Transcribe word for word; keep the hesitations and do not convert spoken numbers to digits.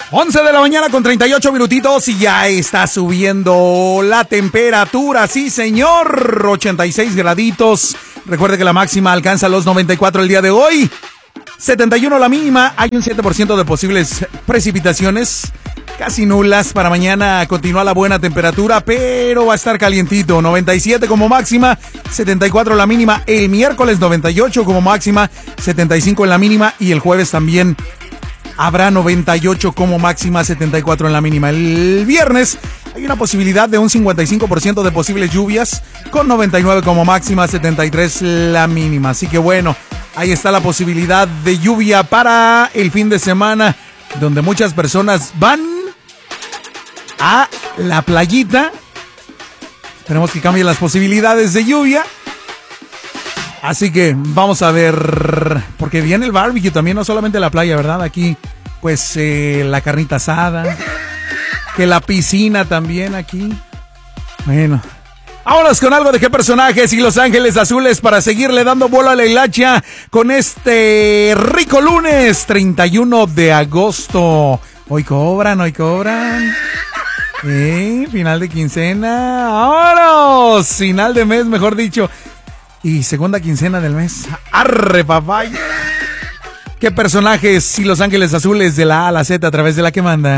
once de la mañana con treinta y ocho minutitos y ya está subiendo la temperatura, sí señor, ochenta y seis graditos. Recuerde que la máxima alcanza los noventa y cuatro el día de hoy, setenta y uno la mínima, hay un siete por ciento de posibles precipitaciones, casi nulas. Para mañana continúa la buena temperatura, pero va a estar calientito, noventa y siete como máxima, setenta y cuatro la mínima. El miércoles noventa y ocho como máxima, setenta y cinco en la mínima, y el jueves también habrá noventa y ocho como máxima, setenta y cuatro en la mínima. El viernes hay una posibilidad de un cincuenta y cinco por ciento de posibles lluvias, con noventa y nueve como máxima, setenta y tres la mínima. Así que bueno, ahí está la posibilidad de lluvia para el fin de semana, donde muchas personas van a la playita. Esperemos que cambien las posibilidades de lluvia. Así que vamos a ver, porque viene el barbecue también, no solamente la playa, ¿verdad? Aquí, pues, eh, la carnita asada, que la piscina también aquí. Bueno, vámonos con algo de qué personajes y Los Ángeles Azules para seguirle dando bola a la hilacha con este rico lunes, treinta y uno de agosto. Hoy cobran, hoy cobran. Eh, final de quincena. ¡Vámonos! Final de mes, mejor dicho. Y segunda quincena del mes. ¡Arre, papaya! ¿Qué personajes y Los Ángeles Azules de la A a la Z a través de la que manda?